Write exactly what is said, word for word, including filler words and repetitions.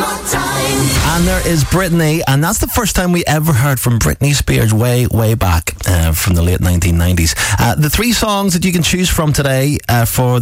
And there is Britney, and that's the first time we ever heard from Britney Spears way, way back uh, from the late nineteen nineties. Uh, the three songs that you can choose from today uh, for